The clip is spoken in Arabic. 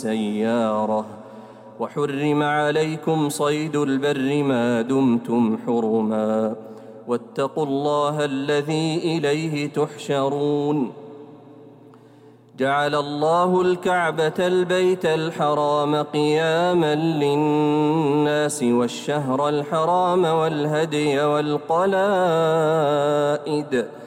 سيارة. وحرم عليكم صيد البر ما دمتم حرما، واتقوا الله الذي إليه تحشرون. جعل الله الكعبة البيت الحرام قياما للناس والشهر الحرام والهدي والقلائد